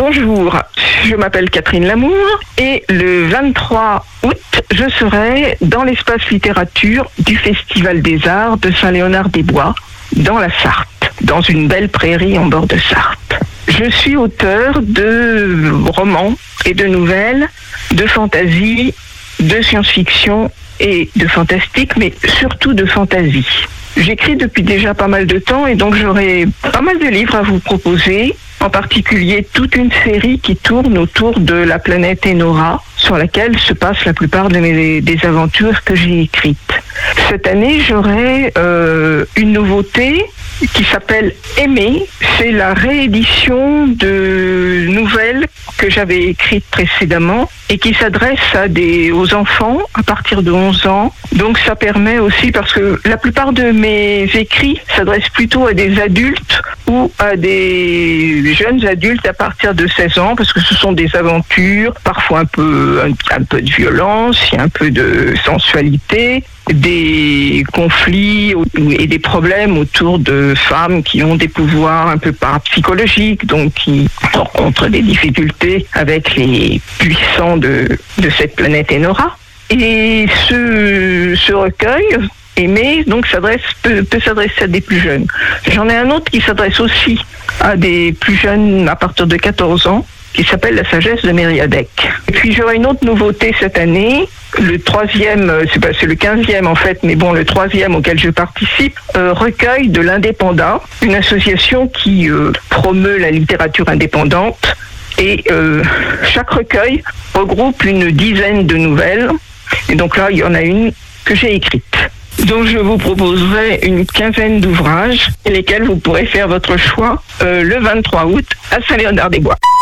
Bonjour, je m'appelle Catherine Lamour et le 23 août, je serai dans l'espace littérature du Festival des Arts de Saint-Léonard-des-Bois, dans la Sarthe, dans une belle prairie en bord de Sarthe. Je suis auteur de romans et de nouvelles, de fantaisie, de science-fiction et de fantastique, mais surtout de fantaisie. J'écris depuis déjà pas mal de temps et donc j'aurai pas mal de livres à vous proposer, en particulier toute une série qui tourne autour de la planète Enora, sur laquelle se passent la plupart des aventures que j'ai écrites. Cette année, j'aurai une nouveauté qui s'appelle Aimer. C'est la réédition de nouvelles que j'avais écrites précédemment et qui s'adresse aux enfants à partir de 11 ans. Donc ça permet aussi, parce que la plupart de mes écrits s'adressent plutôt à des adultes ou à des jeunes adultes à partir de 16 ans, parce que ce sont des aventures, parfois un peu de violence, il y a un peu de sensualité, des conflits et des problèmes autour de femmes qui ont des pouvoirs un peu parapsychologiques, donc qui rencontrent des difficultés avec les puissants de cette planète Enora. Et ce recueil, Aimer, donc peut s'adresser à des plus jeunes. J'en ai un autre qui s'adresse aussi à des plus jeunes à partir de 14 ans, qui s'appelle La sagesse de Mériadec. Et puis j'aurai une autre nouveauté cette année, le troisième, c'est le 15e en fait, mais bon, le troisième auquel je participe, recueil de l'Indépendant, une association qui promeut la littérature indépendante. Et chaque recueil regroupe une dizaine de nouvelles. Et donc là, il y en a une que j'ai écrite. Donc je vous proposerai une quinzaine d'ouvrages, lesquels vous pourrez faire votre choix le 23 août à Saint-Léonard-des-Bois.